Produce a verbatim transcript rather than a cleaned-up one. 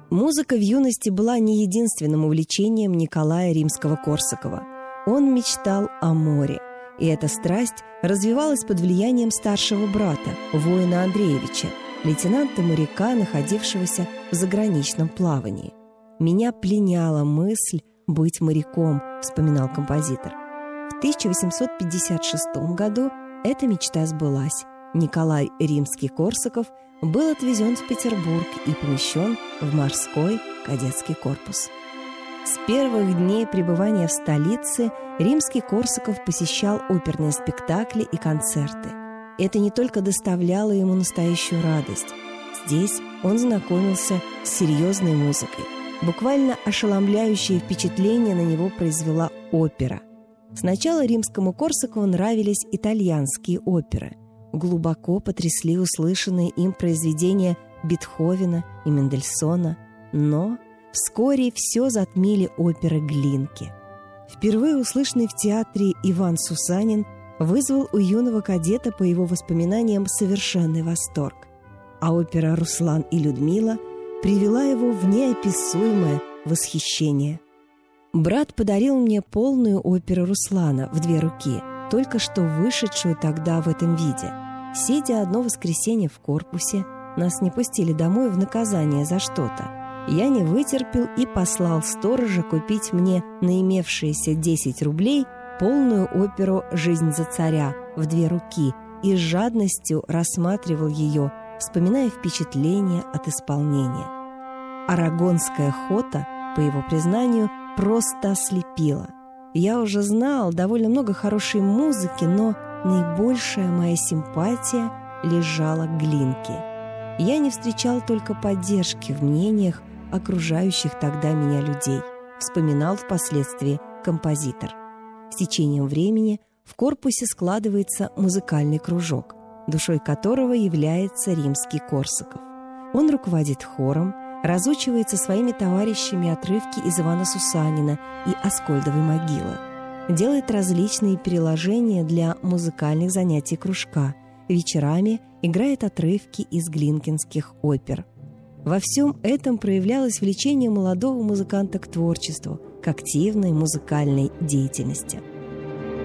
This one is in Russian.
Музыка в юности была не единственным увлечением Николая Римского-Корсакова. Он мечтал о море, и эта страсть развивалась под влиянием старшего брата, воина Андреевича, лейтенанта-моряка, находившегося в заграничном плавании. «Меня пленяла мысль быть моряком», — вспоминал композитор. В тысяча восемьсот пятьдесят шестом году эта мечта сбылась. Николай Римский-Корсаков был отвезен в Петербург и помещен в морской кадетский корпус. С первых дней пребывания в столице Римский-Корсаков посещал оперные спектакли и концерты. Это не только доставляло ему настоящую радость. Здесь он знакомился с серьезной музыкой. Буквально ошеломляющее впечатление на него произвела опера. Сначала Римскому-Корсакову нравились итальянские оперы. Глубоко потрясли услышанные им произведения Бетховена и Мендельсона, но вскоре все затмили оперы Глинки. Впервые услышанный в театре Иван Сусанин вызвал у юного кадета, по его воспоминаниям, совершенный восторг, а опера «Руслан и Людмила» привела его в неописуемое восхищение. Брат подарил мне полную оперу Руслана в две руки, только что вышедшую тогда в этом виде. Сидя одно воскресенье в корпусе, нас не пустили домой в наказание за что-то. Я не вытерпел и послал сторожа купить мне на имевшиеся десять рублей полную оперу «Жизнь за царя» в две руки и с жадностью рассматривал ее, вспоминая впечатления от исполнения. Арагонская хота, по его признанию, просто ослепила. Я уже знал довольно много хорошей музыки, но наибольшая моя симпатия лежала к Глинке. Я не встречал только поддержки в мнениях окружающих тогда меня людей, вспоминал впоследствии композитор. С течением времени в корпусе складывается музыкальный кружок, душой которого является Римский-Корсаков. Он руководит хором, разучивает со своими товарищами отрывки из Ивана Сусанина и Аскольдовой могилы, делает различные переложения для музыкальных занятий кружка, вечерами играет отрывки из глинкинских опер. Во всем этом проявлялось влечение молодого музыканта к творчеству, к активной музыкальной деятельности.